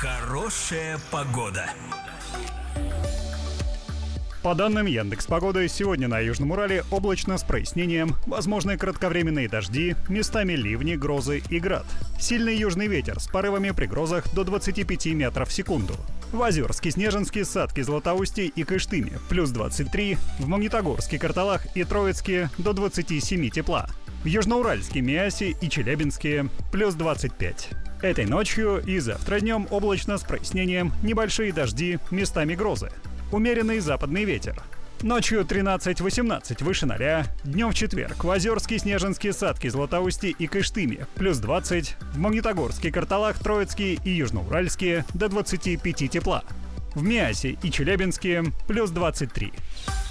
Хорошая погода. По данным Яндекс.Погоды, сегодня на Южном Урале облачно с прояснением, возможны кратковременные дожди, местами ливни, грозы и град. Сильный южный ветер с порывами при грозах до 25 метров в секунду. В Озерске, Снежинске, Садке, Златоусте и Кыштыме плюс 23, в Магнитогорске, Карталах и Троицке до 27 тепла. В Южноуральске, Миасе и Челябинске плюс 25. Этой ночью и завтра днем облачно с прояснением, небольшие дожди, местами грозы. Умеренный западный ветер. Ночью 13-18 выше 0, днем в четверг в Озерске, Снежинске, Садке, Златоусте и Кыштыме плюс 20, в Магнитогорске, Карталах, Троицке и Южноуральске до 25 тепла. В Миасе и Челябинске плюс 23.